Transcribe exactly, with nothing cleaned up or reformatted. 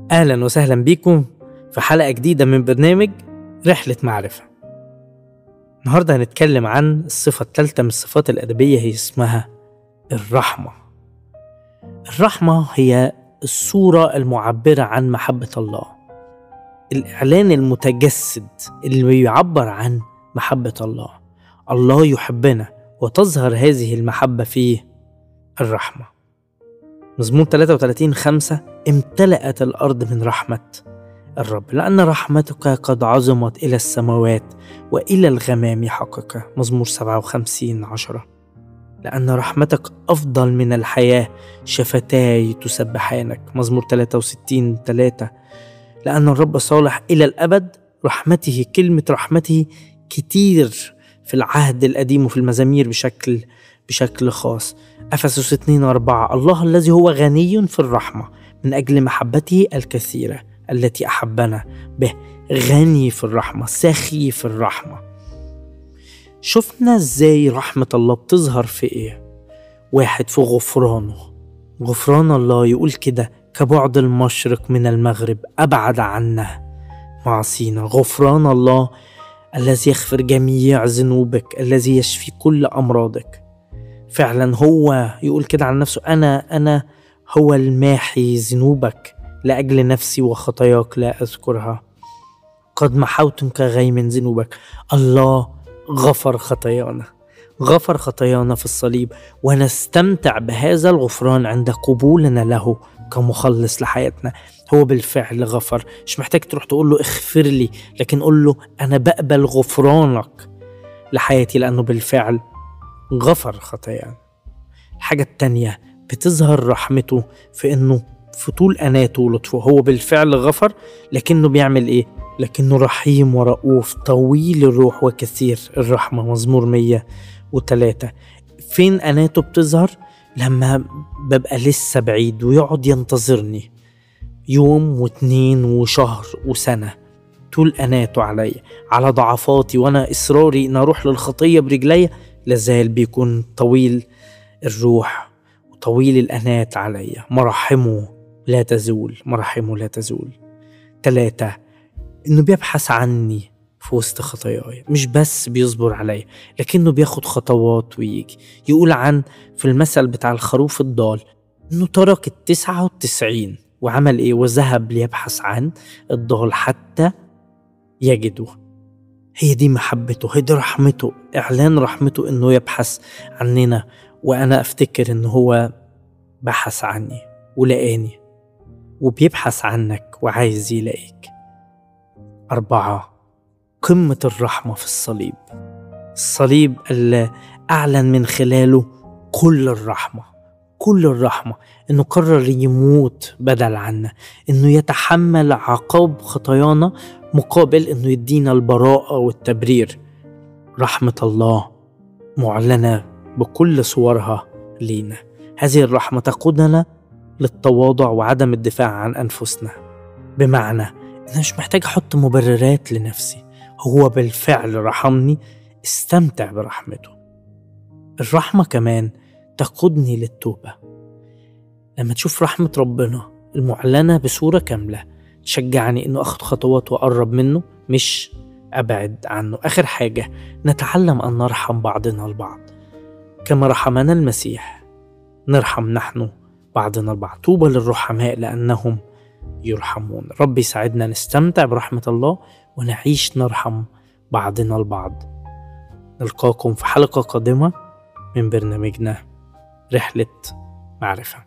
أهلا وسهلا بيكم في حلقة جديدة من برنامج رحلة معرفة. النهاردة هنتكلم عن الصفة الثالثة من الصفات الأدبية، هي اسمها الرحمة. الرحمة هي الصورة المعبرة عن محبة الله، الإعلان المتجسد اللي بيعبر عن محبة الله. الله يحبنا وتظهر هذه المحبة في الرحمة. مزمور ثلاثة وثلاثين خمسة: امتلأت الأرض من رحمة الرب، لأن رحمتك قد عظمت إلى السماوات وإلى الغمام حقك. مزمور سبعة وخمسين عشرة: لأن رحمتك أفضل من الحياة، شفتاي تسبحانك. مزمور ثلاثة وستين ثلاثة: لأن الرب صالح إلى الأبد، رحمته، كلمة رحمته كتير في العهد القديم وفي المزامير بشكل بشكل خاص. أفسس اثنين أربعة: الله الذي هو غني في الرحمة من أجل محبته الكثيرة التي أحبنا به. غني في الرحمة، سخي في الرحمة. شفنا إزاي رحمة الله بتظهر في إيه؟ واحد، في غفرانه. غفران الله يقول كده: كبعد المشرق من المغرب أبعد عنا معصينا. غفران الله الذي يغفر جميع ذنوبك، الذي يشفي كل أمراضك. فعلا هو يقول كده عن نفسه: أنا أنا هو الماحي ذنوبك، لأجل نفسي وخطاياك لا أذكرها. قد محوت كغيم ذنوبك. الله غفر خطايانا، غفر خطايانا في الصليب، ونستمتع بهذا الغفران عند قبولنا له كمخلص لحياتنا. هو بالفعل غفر، مش محتاج تروح تقول له اغفر لي، لكن قول له أنا بقبل غفرانك لحياتي، لأنه بالفعل غفر خطايانا. الحاجة التانية، بتظهر رحمته في انه في طول اناته ولطفه. هو بالفعل غفر، لكنه بيعمل ايه؟ لكنه رحيم ورؤوف، طويل الروح وكثير الرحمة. مزمور مية وثلاثة. فين اناته بتظهر؟ لما ببقى لسه بعيد ويقعد ينتظرني يوم واتنين وشهر وسنة، طول اناته علي على ضعفاتي وانا اصراري ان اروح للخطية برجلي، لازال بيكون طويل الروح وطويل الأنات علي. مراحمه لا تزول، مراحمه لا تزول. ثلاثة، إنه بيبحث عني في وسط خطاياي، مش بس بيصبر علي، لكنه بياخد خطوات ويجي. يقول عن في المثل بتاع الخروف الضال إنه ترك التسعة والتسعين وعمل إيه؟ وذهب ليبحث عن الضال حتى يجده. هي دي محبته، هي دي رحمته، إعلان رحمته إنه يبحث عننا. وأنا أفتكر إنه هو بحث عني ولقاني، وبيبحث عنك وعايز يلاقيك. أربعة، قمة الرحمة في الصليب. الصليب اللي أعلن من خلاله كل الرحمة، كل الرحمة. إنه قرر يموت بدل عنا، إنه يتحمل عقاب خطايانا مقابل إنه يدينا البراءة والتبرير. رحمة الله معلنة بكل صورها لينا. هذه الرحمة تقودنا للتواضع وعدم الدفاع عن أنفسنا، بمعنى أنا مش محتاج أحط مبررات لنفسي، هو بالفعل رحمني، استمتع برحمته. الرحمة كمان تقودني للتوبة. لما تشوف رحمة ربنا المعلنة بصورة كاملة تشجعني إنه أخذ خطوات وأقرب منه، مش أبعد عنه. آخر حاجة، نتعلم أن نرحم بعضنا البعض كما رحمنا المسيح، نرحم نحن بعضنا البعض. طوبى للرحماء لأنهم يرحمون. ربي يساعدنا نستمتع برحمة الله ونعيش نرحم بعضنا البعض. نلقاكم في حلقة قادمة من برنامجنا رحلة معرفة.